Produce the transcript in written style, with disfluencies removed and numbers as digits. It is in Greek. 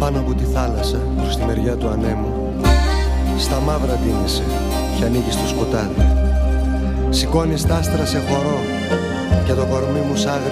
πάνω από τη θάλασσα προς τη μεριά του ανέμου. Στα μαύρα ντύνεσαι και ανοίγεις το σκοτάδι. Σηκώνεις τ' άστρα σε χορό και το κορμί μου σ' άγρια